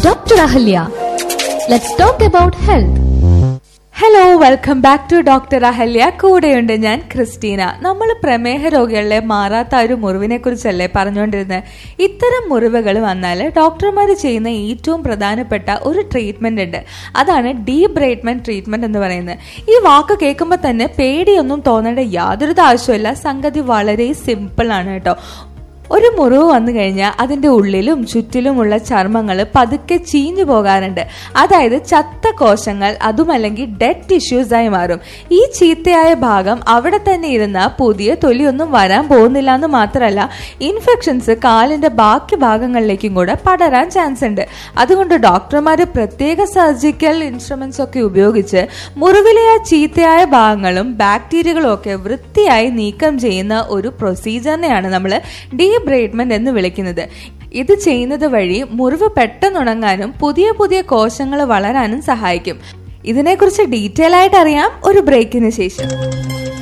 Dr. Ahalya. Let's talk about health. Hello, welcome back to doctor Ahalya. കൂടെയുണ്ട് ഞാൻ Christina. നമ്മൾ പ്രമേഹ രോഗികളിലെ മാറാത്ത ഒരു മുറിവിനെ കുറിച്ചല്ലേ പറഞ്ഞുകൊണ്ടിരുന്നത്. ഇത്തരം മുറിവുകൾ വന്നാൽ ഡോക്ടർമാർ ചെയ്യുന്ന ഏറ്റവും പ്രധാനപ്പെട്ട ഒരു ട്രീറ്റ്മെന്റ് ഉണ്ട്. അതാണ് ഡീബ്രൈറ്റ്മെന്റ് ട്രീറ്റ്മെന്റ് എന്ന് പറയുന്നത്. ഈ വാക്ക് കേൾക്കുമ്പോൾ തന്നെ പേടിയൊന്നും തോന്നേണ്ട യാതൊരു ആവശ്യമില്ല. സംഗതി വളരെ സിമ്പിൾ ആണ് കേട്ടോ. ഒരു മുറിവ് വന്നു കഴിഞ്ഞാൽ അതിൻ്റെ ഉള്ളിലും ചുറ്റിലുമുള്ള ചർമ്മങ്ങൾ പതുക്കെ ചീഞ്ഞു പോകാറുണ്ട്. അതായത് ചത്ത കോശങ്ങൾ, അതുമല്ലെങ്കിൽ ഡെഡ് ടിഷ്യൂസായി മാറും. ഈ ചീത്തയായ ഭാഗം അവിടെ തന്നെ ഇരുന്ന പുതിയ തൊലിയൊന്നും വരാൻ പോകുന്നില്ല എന്ന് മാത്രമല്ല, ഇൻഫെക്ഷൻസ് കാലിൻ്റെ ബാക്കി ഭാഗങ്ങളിലേക്കും കൂടെ പടരാൻ ചാൻസ് ഉണ്ട്. അതുകൊണ്ട് ഡോക്ടർമാർ പ്രത്യേക സർജിക്കൽ ഇൻസ്ട്രുമെന്റ്സ് ഒക്കെ ഉപയോഗിച്ച് മുറിവിലെ ആ ചീത്തയായ ഭാഗങ്ങളും ബാക്ടീരിയകളും ഒക്കെ വൃത്തിയായി നീക്കം ചെയ്യുന്ന ഒരു പ്രൊസീജിയറിനെയാണ് നമ്മൾ ഡീബ്രൈറ്റ്മെന്റ് എന്ന് വിളിക്കുന്നത്. ഇത് ചെയ്യുന്നത് വഴി മുറിവ് പെട്ടെന്നുണങ്ങാനും പുതിയ പുതിയ കോശങ്ങൾ വളരാനും സഹായിക്കും. ഇതിനെക്കുറിച്ച് ഡീറ്റെയിൽ ആയിട്ട് അറിയാം ഒരു ബ്രേക്കിന് ശേഷം.